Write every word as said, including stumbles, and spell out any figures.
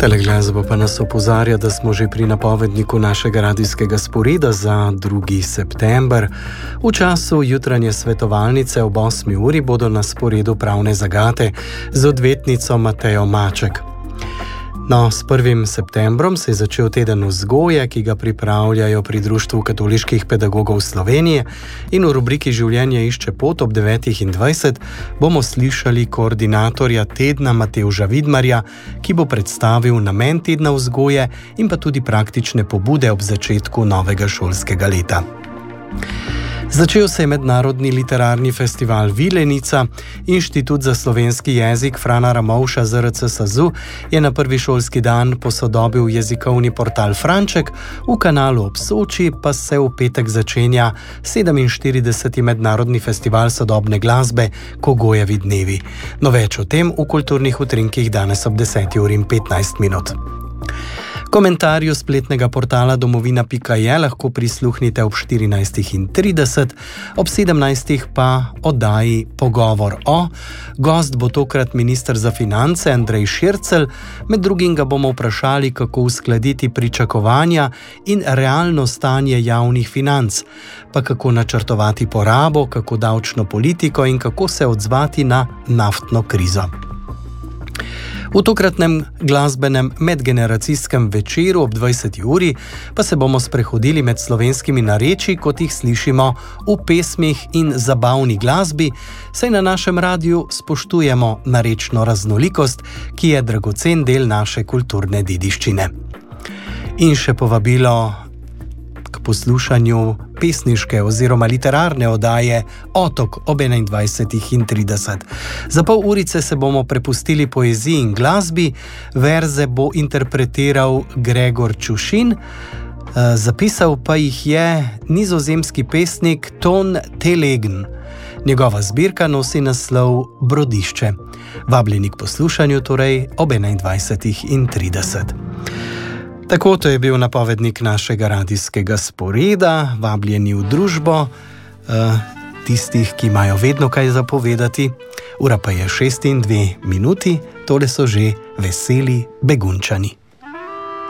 Teleglasba pa nas opozarja, da smo že pri napovedniku našega radijskega sporeda za drugi september. V času jutranje svetovalnice ob osmi uri bodo na sporedu pravne zagate z odvetnico Matejo Maček. No, s prvim septembrom se je začel teden vzgoje, ki ga pripravljajo pri Društvu katoliških pedagogov Slovenije, in v rubriki Življenje išče pot ob devetih in dvajset bomo slišali koordinatorja tedna Matevža Vidmarja, ki bo predstavil namen tedna vzgoje in pa tudi praktične pobude ob začetku novega šolskega leta. Začel se je mednarodni literarni festival Vilenica. Inštitut za slovenski jezik Frana Ramovša Z R C SAZU je na prvi šolski dan posodobil jezikovni portal Franček, v kanalu ob Soči pa se v petek začenja sedeminštirideseti mednarodni festival sodobne glasbe Kogojevi dnevi. No, več o tem v kulturnih utrinkih danes ob deseti uri in petnajst minut. Komentarju spletnega portala domovina pika je lahko prisluhnite ob štirinajstih in trideset, ob sedemnajstih pa oddaji Pogovor o. Gost bo tokrat minister za finance Andrej Šircelj, med drugim ga bomo vprašali, kako uskladiti pričakovanja in realno stanje javnih financ, pa kako načrtovati porabo, kako davčno politiko in kako se odzvati na naftno krizo. V tokratnem glasbenem medgeneracijskem večeru ob dvajseti uri pa se bomo sprehodili med slovenskimi narečji, kot jih slišimo v pesmih in zabavni glasbi, saj na našem radiju spoštujemo narečno raznolikost, ki je dragocen del naše kulturne dediščine. In še povabilo k poslušanju pesniške oziroma literarne oddaje Otok ob enaindvajsetih in trideset. Za pol urice se bomo prepustili poeziji in glasbi, verze bo interpretiral Gregor Čušin, zapisal pa jih je nizozemski pesnik Ton Telegen. Njegova zbirka nosi naslov Brodišče. Vabljeni k poslušanju torej ob enaindvajsetih in trideset. Tako, to je bil napovednik našega radijskega sporeda, vabljeni v družbo uh, tistih, ki imajo vedno kaj zapovedati. Ura pa je šest in dve minuti, tole so že veseli Begunčani.